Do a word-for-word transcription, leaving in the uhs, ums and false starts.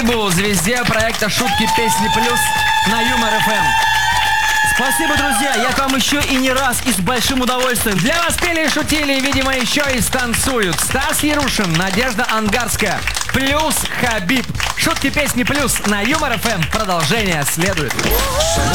Звезде проекта «Шутки, песни, плюс» на Юмор эф эм. Спасибо, друзья, я к вам еще и не раз, и с большим удовольствием. Для вас пели и шутили, видимо, еще и станцуют Стас Ярушин, Надежда Ангарская, плюс Хабиб. «Шутки, песни, плюс» на Юмор эф эм. Продолжение следует.